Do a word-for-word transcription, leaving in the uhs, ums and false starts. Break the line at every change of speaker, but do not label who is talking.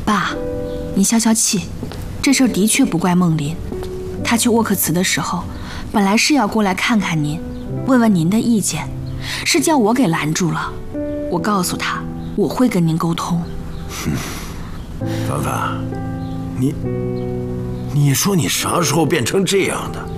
爸，您消消气，这事儿的确不怪梦林。他去沃克茨的时候，本来是要过来看看您，问问您的意见，是叫我给拦住了。我告诉他，我会跟您沟通。
凡凡，你，你说你啥时候变成这样的？